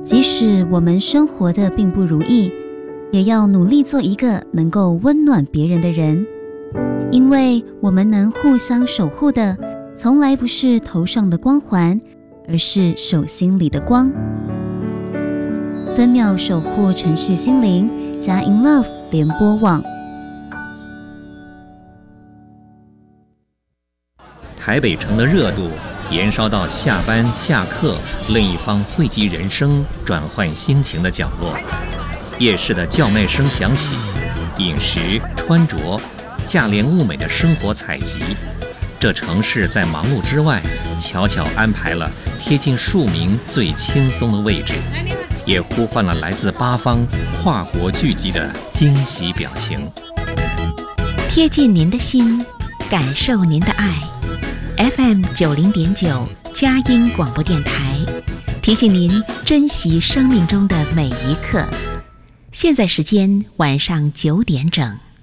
即使我们生活的并不如意，也要努力做一个能够温暖别人的人，因为我们能互相守护的，从来不是头上的光环，而是手心里的光。分秒守护城市心灵，加 In Love 联播网。 台北城的热度延烧到下班下课另一方汇集人生转换心情的角落，夜市的叫卖声响起，饮食穿着价廉物美的生活采集，这城市在忙碌之外悄悄安排了贴近庶民最轻松的位置，也呼唤了来自八方跨国聚集的惊喜表情。 贴近您的心，感受您的爱。FM 90.9佳音广播电台，提醒您珍惜生命中的每一刻。现在时间晚上9点整。